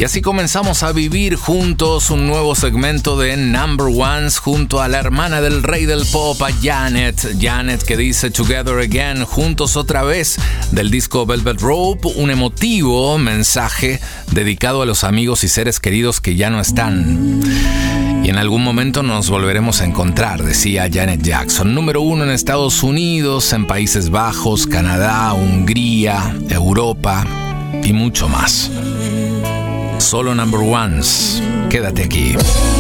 Y así comenzamos a vivir juntos un nuevo segmento de Number Ones junto a la hermana del rey del pop, a Janet. Janet, que dice Together Again, juntos otra vez, del disco Velvet Rope, un emotivo mensaje dedicado a los amigos y seres queridos que ya no están. Y en algún momento nos volveremos a encontrar, decía Janet Jackson. Número 1 en Estados Unidos, en Países Bajos, Canadá, Hungría, Europa y mucho más. Solo Number Ones. Quédate aquí.